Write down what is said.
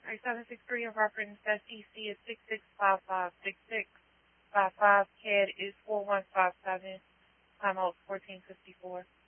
3763 of reference SEC is 665566. 55 CAD is 4157. Time out 1454.